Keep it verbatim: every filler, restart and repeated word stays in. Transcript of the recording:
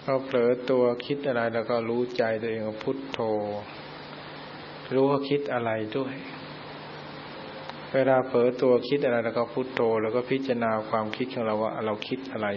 เราเผลอตัวคิดอะไรแล้วก็รู้ใจตัวเองว่าพุทโธรู้ว่าคิดอะไรด้วยเวลาเผลอตัวคิดอะไรแล้วก็พุทโธแล้วก็พิจารณาความคิดของเราว่าเราคิดอะไร